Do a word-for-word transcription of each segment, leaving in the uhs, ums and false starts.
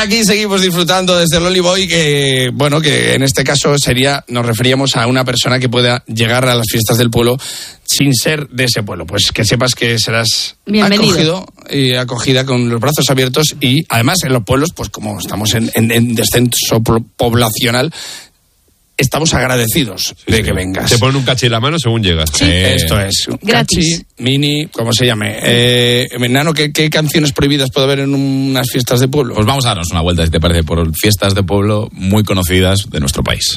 aquí seguimos disfrutando desde el Loli Boy, que, bueno, que en este caso sería, nos referíamos a una persona que pueda llegar a las fiestas del pueblo sin ser de ese pueblo. Pues que sepas que serás bienvenido, acogido y acogida con los brazos abiertos, y además en los pueblos, pues como estamos en, en, en descenso poblacional, estamos agradecidos sí, de sí. que vengas. Te ponen un cachi en la mano según llegas. Sí, eh, esto es. Gratis. Cachi, mini, como se llame. Eh, Nano, ¿qué, ¿qué canciones prohibidas puede haber en unas fiestas de pueblo? Pues vamos a darnos una vuelta, si te parece, por fiestas de pueblo muy conocidas de nuestro país.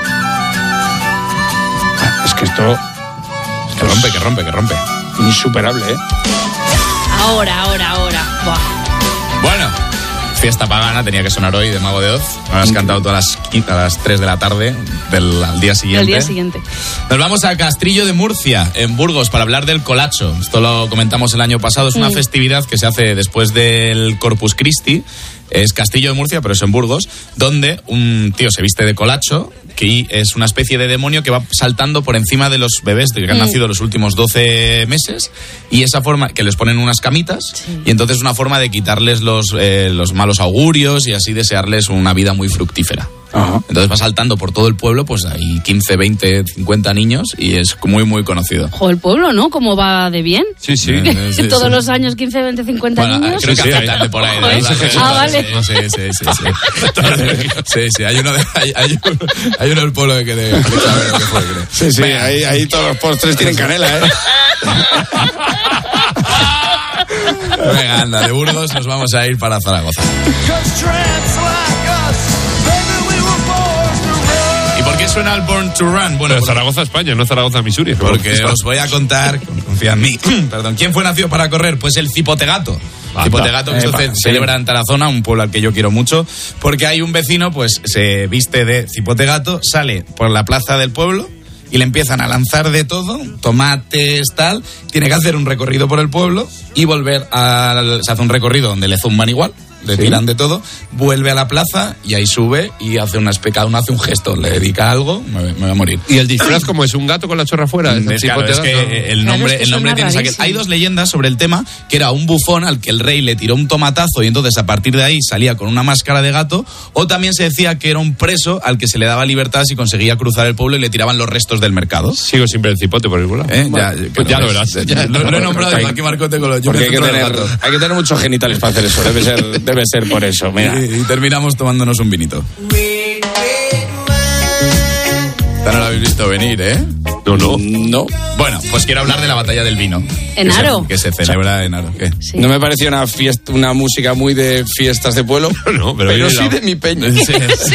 Ah, es que esto... Que rompe, que rompe, que rompe. Insuperable, ¿eh? Ahora, ahora, ahora. Buah. Bueno, fiesta pagana tenía que sonar hoy de Mago de Oz. Ahora has cantado todas las, a las tres de la tarde del al día siguiente. El día siguiente. Nos vamos a Castrillo de Murcia, en Burgos, para hablar del colacho. Esto lo comentamos el año pasado. Es una mm. festividad que se hace después del Corpus Christi. Es Castillo de Murcia, pero es en Burgos, donde un tío se viste de colacho, que es una especie de demonio que va saltando por encima de los bebés que han mm. nacido los últimos doce meses, y esa forma, que les ponen unas camitas, sí. y entonces es una forma de quitarles los, eh, los malos augurios y así desearles una vida muy fructífera. Ajá. Entonces va saltando por todo el pueblo, pues hay quince, veinte, cincuenta niños, y es muy, muy conocido. Ojo, el pueblo, ¿no? ¿Cómo va de bien? Sí, sí. Eh, sí Todos sí. los años quince, veinte, cincuenta bueno, niños. Creo que sí, aceptan de por ahí. Joder. Ah, vale. Sí, sí, sí. Sí, sí. sí, sí. Hay uno, de, hay, hay, uno, hay uno del pueblo que de... Que fue, creo. Sí, sí, ahí, ahí todos los postres tienen canela, ¿eh? Venga, anda, de Burgos nos vamos a ir para Zaragoza. ¿Y por qué suena el Born to Run? Bueno, pero Zaragoza, España, no Zaragoza, Missouri. Porque os voy a contar, confía en mí, perdón, ¿quién fue nacido para correr? Pues el Cipotegato. Anda. Cipotegato, que esto se celebra en Tarazona, un pueblo al que yo quiero mucho, porque hay un vecino, pues se viste de Cipotegato, sale por la plaza del pueblo y le empiezan a lanzar de todo, tomates, tal. Tiene que hacer un recorrido por el pueblo y volver al... Se hace un recorrido donde le zumban igual, le ¿sí? tiran de todo, vuelve a la plaza y ahí sube y hace una especada, uno hace un gesto, le dedica algo, me, me va a morir. ¿Y el disfraz como es un gato con la chorra fuera? Es, claro, es que el nombre, claro, es que el nombre tiene aquel... Hay dos leyendas sobre el tema, que era un bufón al que el rey le tiró un tomatazo y entonces a partir de ahí salía con una máscara de gato, o también se decía que era un preso al que se le daba libertad si conseguía cruzar el pueblo y le tiraban los restos del mercado. Sigo sin ver el cipote por el culo. ¿Eh? Ya, pues ya lo verás. Ya, lo, lo he nombrado y aquí Marcote con los... Porque hay que, tener, hay que tener muchos genitales para hacer eso, debe ser, debe ser por eso. Mira. Y, y terminamos tomándonos un vinito. No lo habéis visto venir, ¿eh? No, no. No. Bueno, pues quiero hablar de la batalla del vino. ¿En Aro? Que se, que se celebra o sea, en Aro. ¿Qué? Sí. No me pareció una fiesta, una música muy de fiestas de pueblo. No, pero, pero sí la... de mi peña. Sí. sí.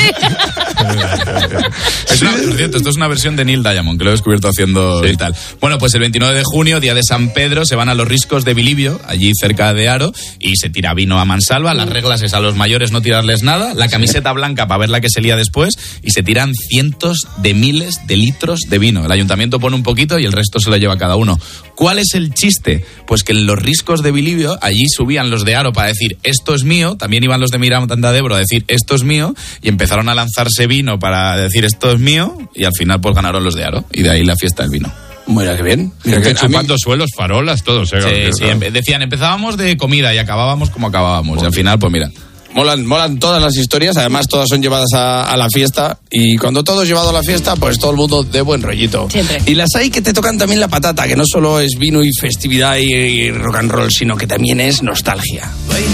Es una, por cierto, esto es una versión de Neil Diamond, que lo he descubierto haciendo sí. y tal. Bueno, pues el veintinueve de junio, día de San Pedro, se van a los riscos de Bilibio, allí cerca de Aro, y se tira vino a mansalva. Las reglas es a los mayores no tirarles nada, la camiseta blanca para ver la que se lía después, y se tiran cientos de miles de litros de vino. El ayuntamiento pone un poquito y el resto se lo lleva cada uno. ¿Cuál es el chiste? Pues que en los riscos de Bilibio, allí subían los de Aro para decir esto es mío, también iban los de Miranda de Ebro a decir esto es mío, y empezaron a lanzarse vino para decir esto es mío, y al final pues ganaron los de Aro, y de ahí la fiesta del vino. Mira, qué bien. Mira que chupando suelos, farolas, todo. O sea, sí, que, sí, claro. Decían, empezábamos de comida y acabábamos como acabábamos, y al final pues mira. Molan, molan todas las historias, además todas son llevadas a, a la fiesta, y cuando todo es llevado a la fiesta, pues todo el mundo de buen rollito. Siempre. Y las hay que te tocan también la patata, que no solo es vino y festividad y, y rock and roll, sino que también es nostalgia.